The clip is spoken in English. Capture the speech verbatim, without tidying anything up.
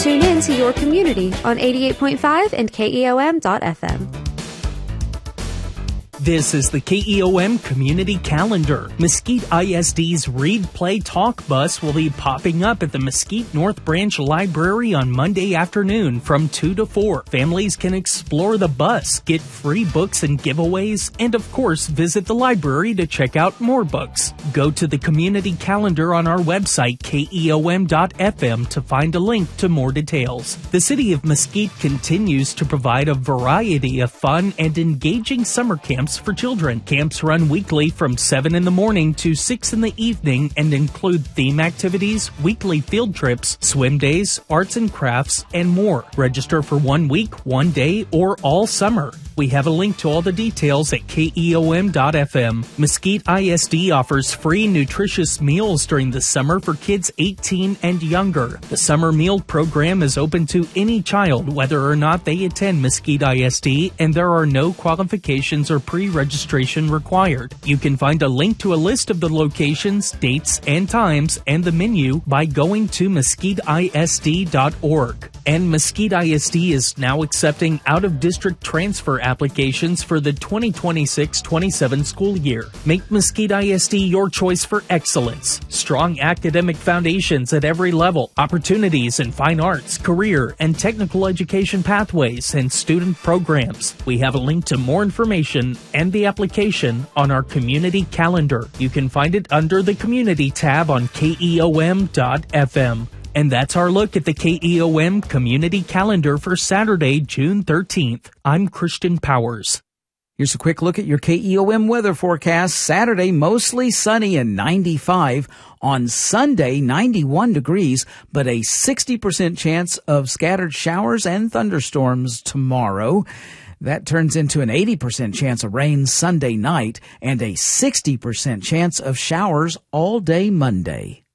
Tune in to your community on eighty-eight point five and K E O M dot F M. This is the K E O M Community Calendar. Mesquite I S D's Read, Play, Talk bus will be popping up at the Mesquite North Branch Library on Monday afternoon from two to four. Families can explore the bus, get free books and giveaways, and of course visit the library to check out more books. Go to the Community Calendar on our website, K E O M dot F M, to find a link to more details. The City of Mesquite continues to provide a variety of fun and engaging summer camps for children. Camps run weekly from seven in the morning to six in the evening and include theme activities, weekly field trips, swim days, arts and crafts, and more. Register for one week, one day, or all summer. We have a link to all the details at K E O M dot F M. Mesquite I S D offers free nutritious meals during the summer for kids eighteen and younger. The summer meal program is open to any child, whether or not they attend Mesquite I S D, and there are no qualifications or pre-registration required. You can find a link to a list of the locations, dates, and times, and the menu by going to mesquite I S D dot org. And Mesquite I S D is now accepting out-of-district transfer applications for the twenty twenty-six twenty-seven school year. Make Mesquite I S D your choice for excellence. Strong academic foundations at every level, opportunities in fine arts, career, and technical education pathways, and student programs. We have a link to more information and the application on our community calendar. You can find it under the Community tab on K E O M dot F M. And that's our look at the K E O M Community Calendar for Saturday, June thirteenth. I'm Christian Powers. Here's a quick look at your K E O M weather forecast. Saturday, mostly sunny and ninety-five. On Sunday, ninety-one degrees, but a sixty percent chance of scattered showers and thunderstorms tomorrow. That turns into an eighty percent chance of rain Sunday night and a sixty percent chance of showers all day Monday.